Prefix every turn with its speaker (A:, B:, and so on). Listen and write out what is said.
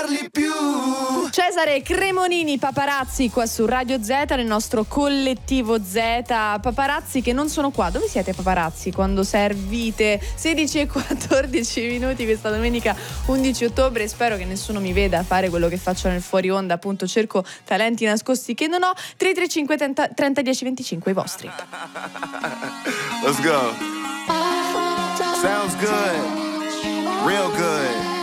A: parli più.
B: Cesare Cremonini, Paparazzi qua su Radio Z, nel nostro collettivo Z. Paparazzi che non sono qua. Dove siete paparazzi quando servite 16 e 14 minuti questa domenica 11 ottobre? Spero che nessuno mi veda fare quello che faccio nel fuori onda, appunto cerco talenti nascosti che non ho. 335 30 10 25 i vostri.
A: Let's go. Sounds good. Real good.